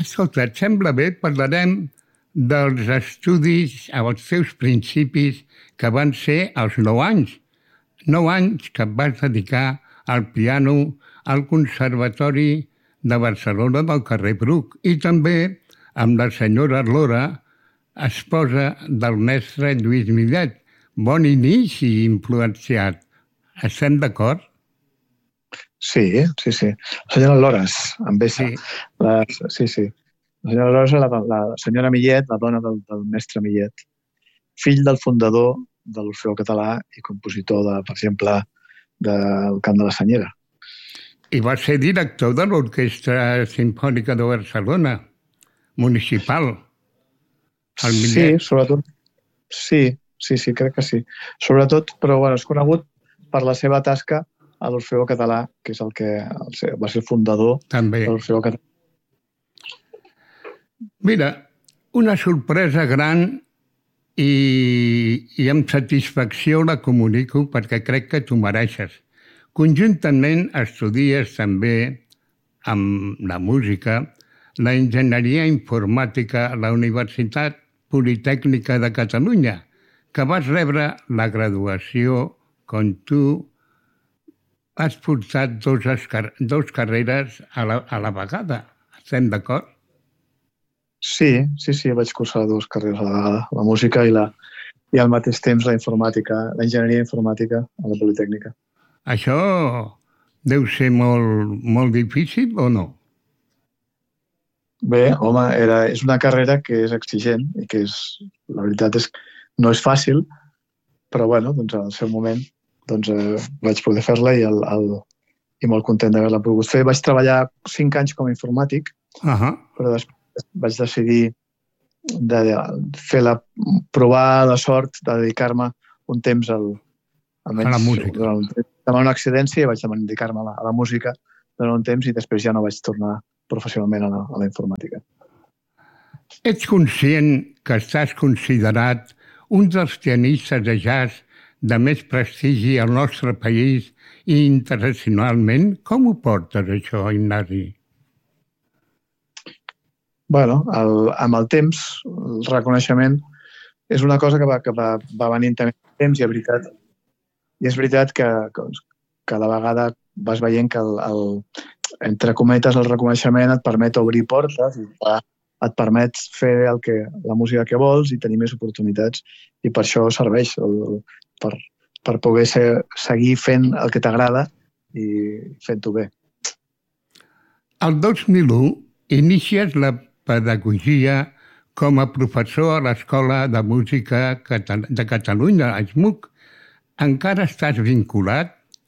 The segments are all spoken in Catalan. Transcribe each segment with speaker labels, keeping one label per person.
Speaker 1: Escolta, et sembla bé? Parlarem dels estudis, als seus principis, que van ser als 9 anys. 9 anys que et vas dedicar al piano al Conservatori de Barcelona del carrer Bruc i també amb la senyora Lora, esposa del mestre Lluís Millet. Bon inici influenciat. Estem d'acord?
Speaker 2: Sí. La senyora Lores, amb S. Sí. La senyora Lores és la senyora Millet, la dona del mestre Millet, fill del fundador de l'Orfeó Català i compositor, per exemple, del Camp de la Senyera.
Speaker 1: I va ser director de l'Orquestra Simfònica de Barcelona, municipal.
Speaker 2: Sí, sobretot. Sí, crec que sí. Sobretot, però és conegut per la seva tasca a l'Orfeó Català, que és el que va ser fundador de l'Orfeó Català.
Speaker 1: Mira, una sorpresa gran i amb satisfacció la comunico perquè crec que t'ho mereixes. Conjuntament estudies també amb la música la enginyeria informàtica a la Universitat Politècnica de Catalunya, que vas rebre la graduació quan tu has portat dos carreres a la vegada. Estem d'acord?
Speaker 2: Sí, vaig cursar 2 carreres a la vegada, la música i al mateix temps la informàtica, l'enginyeria informàtica a la Politècnica.
Speaker 1: Això deu ser molt difícil o no?
Speaker 2: Bé, home, és una carrera que és exigent i que la veritat és que no és fàcil, però doncs al seu moment vaig poder fer-la i molt content d'haver-la pogut fer. Vaig treballar 5 anys com a informàtic, però després vaig decidir provar la sort de dedicar-me un temps a
Speaker 1: la música.
Speaker 2: Amb una accidència vaig dedicar-me a la música durant un temps i després ja no vaig tornar professionalment a la informàtica.
Speaker 1: Ets conscient que estàs considerat un dels pianistes de jazz de més prestigi al nostre país i internacionalment? Com ho portes, això, Ignasi?
Speaker 2: Amb el temps, el reconeixement és una cosa que va venint també amb el temps i és veritat que cada vegada vas veient que entre cometes el reconeixement et permet obrir portes i et permet fer la música que vols i tenir més oportunitats i per això serveix per poder seguir fent el que t'agrada i fent-ho bé.
Speaker 1: El 2001 inicies la pedagogia com a professor a l'Escola de Música de Catalunya, a ESMUC. Encara estàs vinculat?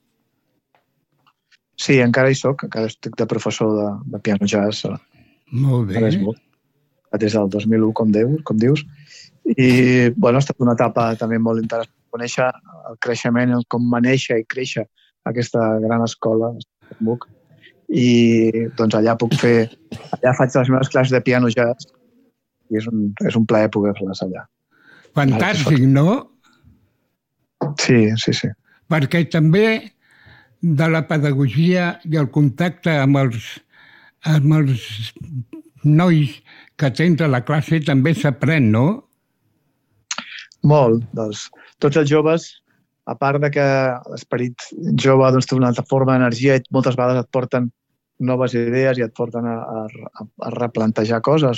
Speaker 2: Sí, encara hi soc. Encara estic de professor de piano jazz a l'ESMUC. Des del 2001, com dius. I ha estat una etapa també molt interessant. Conèixer el creixement, com va néixer i créixer aquesta gran escola, l'ESMUC. I allà faig les meves classes de piano jazz i és un plaer poder-les allà.
Speaker 1: Fantàstic, no?
Speaker 2: Sí.
Speaker 1: Perquè també de la pedagogia i el contacte amb els nois que tens a la classe també s'aprèn, no?
Speaker 2: Molt. Tots els joves, a part de que l'esperit jove té una altra forma d'energia i moltes vegades et porten noves idees i et porten a replantejar coses.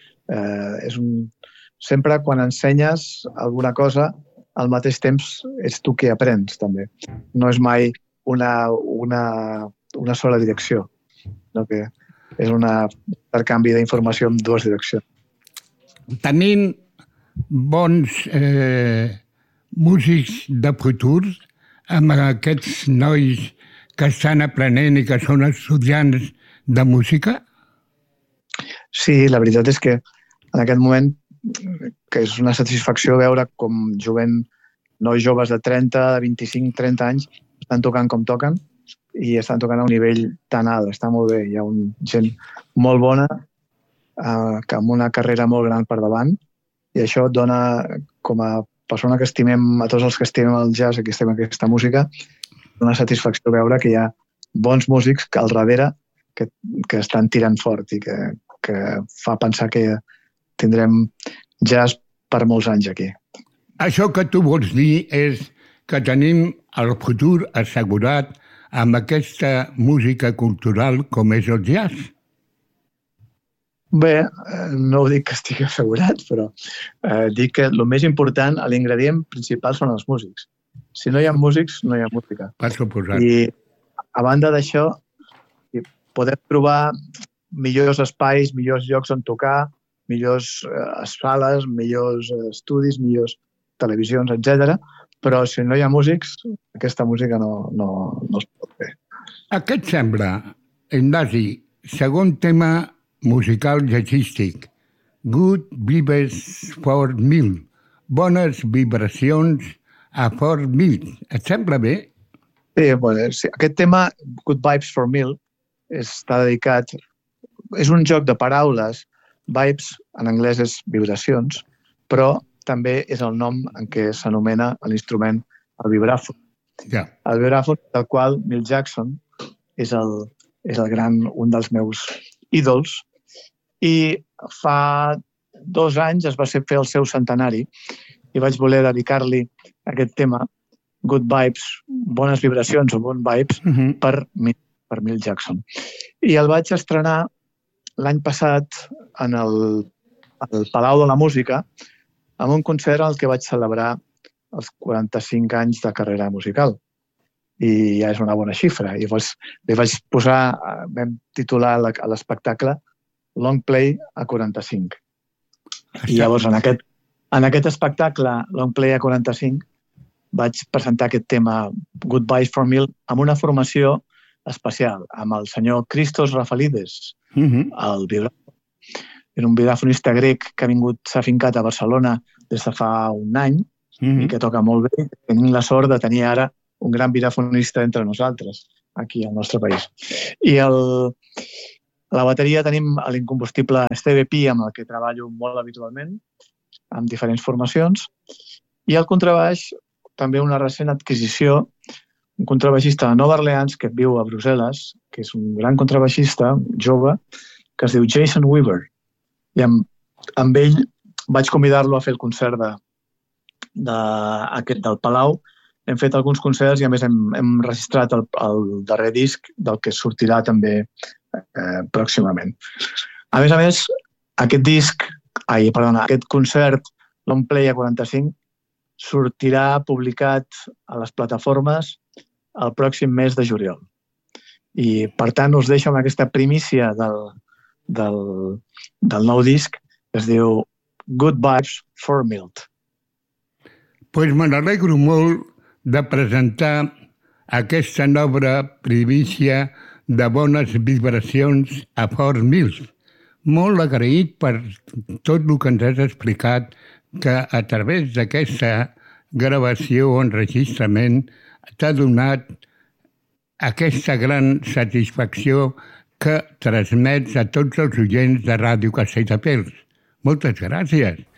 Speaker 2: Sempre quan ensenyes alguna cosa, al mateix temps ets tu que aprens, també. No és mai una sola direcció, sinó que és un intercanvi d'informació en 2 direccions.
Speaker 1: Tenim bons músics de futur amb aquests nois que estan aprenent i que són estudiants de música?
Speaker 2: Sí, la veritat és que en aquest moment que és una satisfacció veure com nois joves de 30, de 25, 30 anys estan tocant com toquen i estan tocant a un nivell tan alt, està molt bé. Hi ha gent molt bona amb una carrera molt gran per davant i això et dona, com a persona que estimem, a tots els que estimem el jazz i que estimem aquesta música, una satisfacció veure que hi ha bons músics al darrere que estan tirant fort i que fa pensar que tindrem jazz per molts anys aquí.
Speaker 1: Això que tu vols dir és que tenim el futur assegurat amb aquesta música cultural com és el jazz?
Speaker 2: Bé, no ho dic que estigui assegurat, però dic que el més important, l'ingredient principal són els músics. Si no hi ha músics, no hi ha música.
Speaker 1: Per suposat.
Speaker 2: I a banda d'això, podem trobar millors espais, millors llocs on tocar, millors sales, millors estudis, millors televisions, etc. Però si no hi ha músics, aquesta música no es pot fer.
Speaker 1: Què et sembla, Ignasi, segon tema musical jazzístic? Good Vibes for Mil. Bones vibracions a Fort Mill. Et sembla bé?
Speaker 2: Sí, aquest tema, Good Vibes for Mil, està dedicat... És un joc de paraules. Vibes, en anglès, és vibracions, però també és el nom en què s'anomena l'instrument el vibràfon.
Speaker 1: Ja.
Speaker 2: El vibràfon, del qual Milt Jackson és un dels meus ídols, i fa 2 anys es va fer el seu centenari i vaig voler dedicar-li aquest tema, Good Vibes, bones vibracions o bon vibes, per Milt Jackson. I el vaig estrenar l'any passat en el Palau de la Música amb un concert en què vaig celebrar els 45 anys de carrera musical. I ja és una bona xifra. I li vaig posar, vam titular l'espectacle Long Play a 45. I llavors en aquest espectacle Long Play a 45 vaig presentar aquest tema Good Vibes for Mil amb una formació especial, amb el senyor Christos Rafalides, el vibràfon. Era un vibràfonista grec que s'ha fincat a Barcelona des de fa un any i que toca molt bé. Tenim la sort de tenir ara un gran vibràfonista entre nosaltres, aquí al nostre país. I a la bateria tenim l'incombustible Steve P, amb el que treballo molt habitualment, amb diferents formacions. I al contrabaix, també una recent adquisició, un contrabaixista de Nova Orleans que viu a Brussel·les, que és un gran contrabaixista, jove, que es diu Jason Weaver. I amb ell vaig convidar-lo a fer el concert del Palau. Hem fet alguns concerts i, a més, hem registrat el darrer disc del que sortirà també pròximament. A més, aquest concert, Long Play a 45, sortirà publicat a les plataformes el pròxim mes de juliol. I, per tant, us deixo amb aquesta primícia del nou disc que es diu Good Vibes for Milt.
Speaker 1: Pues me n'alegro molt de presentar aquesta nova primícia de bones vibracions a Fort Mill. Molt agraït per tot el que ens has explicat, que a través d'aquesta gravació o enregistrament t'ha donat aquesta gran satisfacció que transmets a tots els oients de Ràdio Castelldefels. Moltes gràcies.